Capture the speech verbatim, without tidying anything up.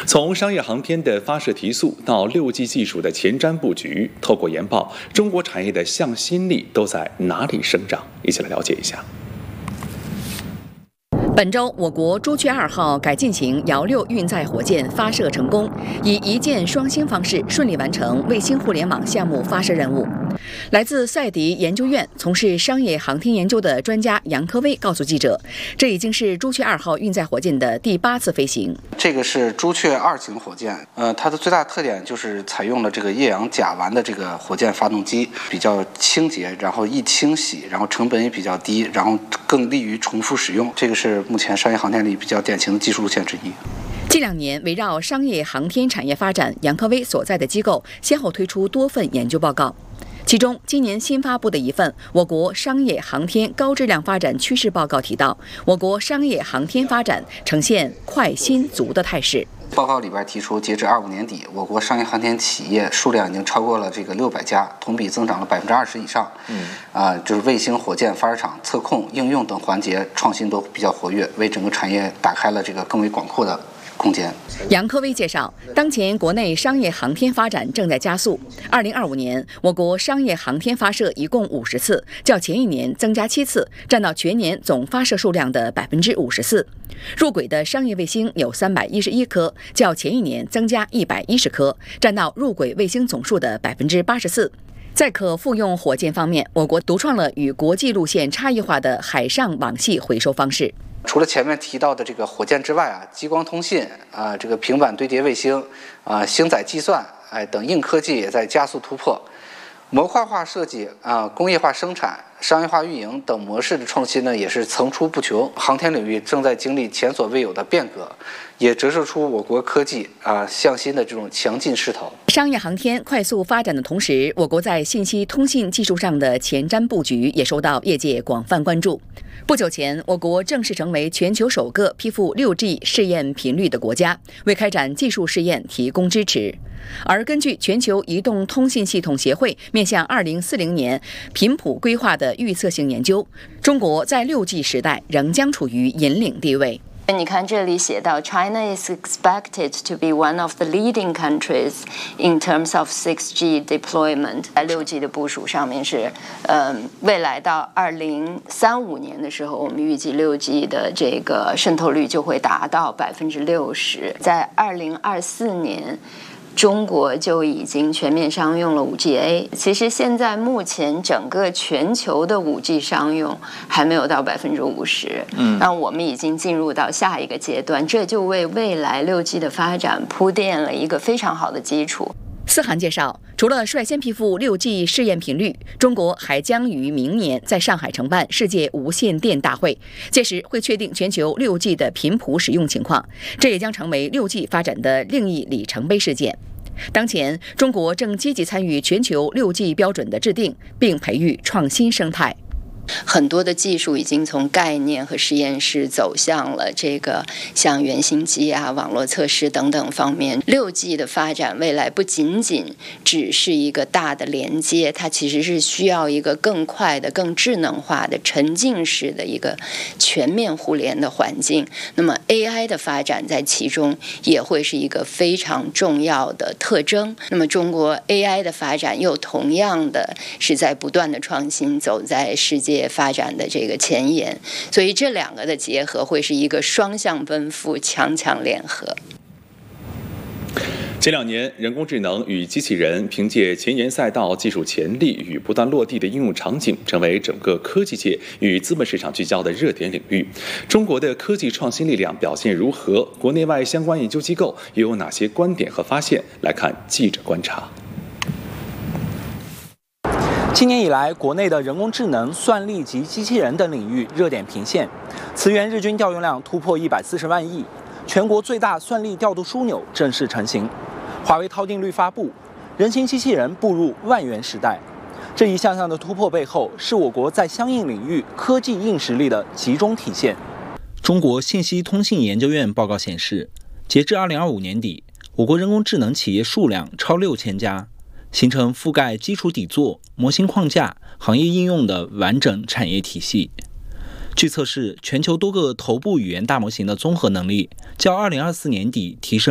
从商业航天的发射提速到六 G 技术的前瞻布局，透过研报，中国产业的向心力都在哪里生长？一起来了解一下。 本周，我国朱雀二号改进型遥六运载火箭发射成功，以一箭双星方式顺利完成卫星互联网项目发射任务。来自赛迪研究院从事商业航天研究的专家杨科威告诉记者，这已经是朱雀二号运载火箭的第八次飞行。 这个是朱雀二型火箭，呃，它的最大特点就是采用了这个液氧甲烷的这个火箭发动机，比较清洁，然后易清洗，然后成本也比较低，然后更利于重复使用。这个是目前商业航天里比较典型的技术路线之一。 近两年，围绕商业航天产业发展，杨科威所在的机构先后推出多份研究报告。其中，今年新发布的一份《我国商业航天高质量发展趋势报告》提到，我国商业航天发展呈现快新足的态势。 报告里边提出，截至二五年底，我国商业航天企业数量已经超过了这个六百家，同比增长了百分之二十以上。嗯，啊、呃，就是卫星、火箭发射场、测控、应用等环节创新都比较活跃，为整个产业打开了这个更为广阔的空间。 杨科威介绍，当前国内商业航天发展正在加速。二零二五年，我国商业航天发射一共五十次，较前一年增加七次，占到全年总发射数量的百分之五十四。入轨的商业卫星有三百一十一颗，较前一年增加一百一十颗，占到入轨卫星总数的百分之八十四。在可复用火箭方面，我国独创了与国际路线差异化的海上网系回收方式。 除了前面提到的这个火箭之外啊，激光通信啊，这个平板堆叠卫星啊，星载计算哎等硬科技也在加速突破。模块化设计啊，工业化生产、商业化运营等模式的创新呢，也是层出不穷。航天领域正在经历前所未有的变革，也折射出我国科技啊向新的这种强劲势头。 商业航天快速发展的同时，我国在信息通信技术上的前瞻布局也受到业界广泛关注。不久前，我国正式成为全球首个批复 六 G 试验频率的国家，为开展技术试验提供支持。而根据全球移动通信系统协会面向二零四零年频谱规划的预测性研究，中国在 六 G 时代仍将处于引领地位。 你看这里写到 China is expected to be one of the leading countries in terms of six G deployment。 在 六 G 的部署上面是呃，未来到二零三五年的时候，我们预计 六 G 的这个渗透率就会达到百分之六十。在二零二四年，中国就已经全面商用了 五 G A。 其实现在目前整个全球的 五 G 商用还没有到百分之五十，嗯，那我们已经进入到下一个阶段，这就为未来 六 G 的发展铺垫了一个非常好的基础。 思涵介绍，除了率先批复 六 G 试验频率，中国还将于明年在上海承办世界无线电大会，届时会确定全球 六 G 的频谱使用情况，这也将成为 六 G 发展的另一里程碑事件。当前，中国正积极参与全球 六 G 标准的制定，并培育创新生态。 很多的技术已经从概念和实验室走向了这个像原型机啊、网络测试等等方面。六 G 的发展未来不仅仅只是一个大的连接，它其实是需要一个更快的、更智能化的沉浸式的一个全面互联的环境。那么 A I 的发展在其中也会是一个非常重要的特征。那么中国 A I 的发展又同样的是在不断的创新，走在世界发展的这个前沿，所以这两个的结合会是一个双向奔赴、强强联合。 前两年，人工智能与机器人凭借前沿赛道技术潜力与不断落地的应用场景，成为整个科技界与资本市场聚焦的热点领域。中国的科技创新力量表现如何？国内外相关研究机构又有哪些观点和发现？来看记者观察。 今年以来，国内的人工智能、算力及机器人等领域热点频现，慈源日均调用量突破一百四十万亿，全国最大算力调度枢纽正式成型。华为韬定律发布，人形机器人步入万元时代。这一项项的突破背后，是我国在相应领域科技硬实力的集中体现。中国信息通信研究院报告显示，截至二零二五年底，我国人工智能企业数量超六千家。形成覆盖基础底座、模型框架、行业应用的完整产业体系。据测试，全球多个头部语言大模型的综合能力较二零二四年底提升